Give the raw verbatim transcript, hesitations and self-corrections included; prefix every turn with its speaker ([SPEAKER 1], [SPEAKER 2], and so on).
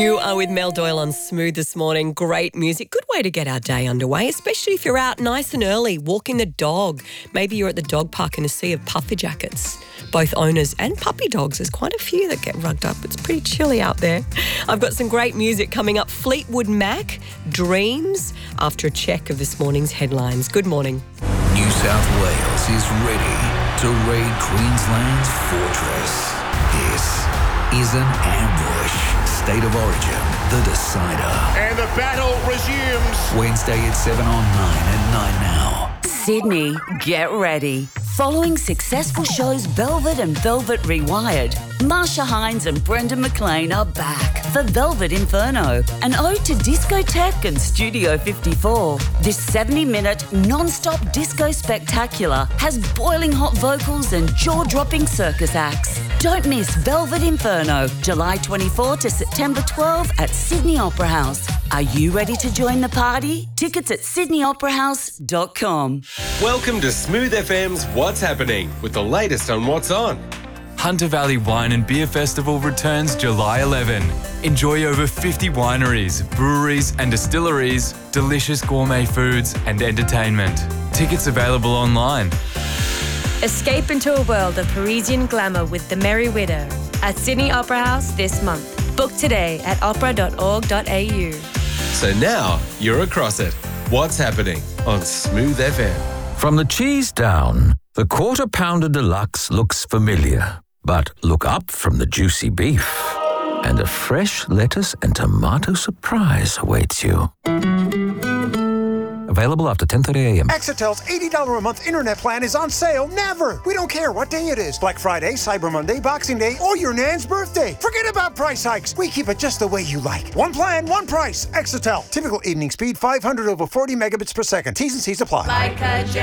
[SPEAKER 1] You are with Mel Doyle on Smooth this morning. Great music. Good way to get our day underway, especially if you're out nice and early, walking the dog. Maybe you're at the dog park in a sea of puffy jackets. Both owners and puppy dogs. There's quite a few that get rugged up. It's pretty chilly out there. I've got some great music coming up. Fleetwood Mac, Dreams, after a check of this morning's headlines. Good morning.
[SPEAKER 2] New South Wales is ready to raid Queensland's fortress. This is an ambush. State of Origin, the decider.
[SPEAKER 3] And the battle resumes.
[SPEAKER 2] Wednesday at seven on nine and nine now.
[SPEAKER 4] Sydney, get ready. Following successful shows Velvet and Velvet Rewired, Marsha Hines and Brendan McLean are back for Velvet Inferno, an ode to discotheque and Studio fifty-four. This seventy-minute non-stop disco spectacular has boiling hot vocals and jaw-dropping circus acts. Don't miss Velvet Inferno, July twenty-fourth to September twelfth at Sydney Opera House. Are you ready to join the party? Tickets at sydney opera house dot com.
[SPEAKER 5] Welcome to Smooth F M's What's Happening, with the latest on what's on.
[SPEAKER 6] Hunter Valley Wine and Beer Festival returns July eleventh. Enjoy over fifty wineries, breweries and distilleries, delicious gourmet foods and entertainment. Tickets available online.
[SPEAKER 7] Escape into a world of Parisian glamour with The Merry Widow at Sydney Opera House this month. Book today at opera dot org dot a u.
[SPEAKER 5] So now you're across it. What's happening on Smooth F M?
[SPEAKER 2] From the cheese down, the Quarter Pounder Deluxe looks familiar. But look up from the juicy beef, and a fresh lettuce and tomato surprise awaits you. Available after ten thirty a.m.
[SPEAKER 8] Exitel's eighty dollars a month internet plan is on sale never. We don't care what day it is. Black Friday, Cyber Monday, Boxing Day, or your nan's birthday. Forget about price hikes. We keep it just the way you like. One plan, one price. Exitel. Typical evening speed, five hundred over forty megabits per second. T's and C's apply.
[SPEAKER 7] Like a